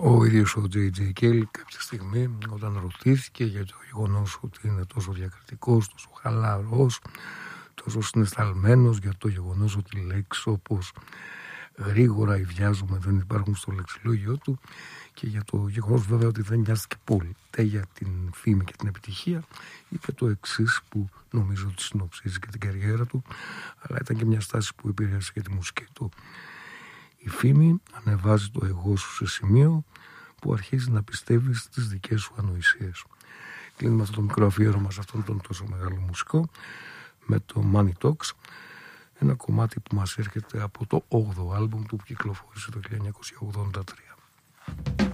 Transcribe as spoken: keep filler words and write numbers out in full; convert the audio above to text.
Ο ίδιος ο τζέι τζέι Cale κάποια στιγμή, όταν ρωτήθηκε για το γεγονός ότι είναι τόσο διακριτικός, τόσο χαλαρός, τόσο συναισθαλμένος, για το γεγονός ότι λέξεις όπως γρήγορα ή βιάζομαι δεν υπάρχουν στο λεξιλόγιο του, και για το γεγονός βέβαια ότι δεν νοιάστηκε πολύ για την φήμη και την επιτυχία, είπε το εξής που νομίζω ότι συνοψίζει και την καριέρα του, αλλά ήταν και μια στάση που επηρέασε και τη μουσική του. Η φήμη ανεβάζει το εγώ σου σε σημείο που αρχίζει να πιστεύεις στις δικές σου ανοησίες. Κλείνουμε αυτό το μικρό αφιέρωμα σε αυτόν τον τόσο μεγάλο μουσικό με το Money Talks, ένα κομμάτι που μας έρχεται από το όγδοο άλμπουμ του που κυκλοφόρησε το χίλια εννιακόσια ογδόντα τρία.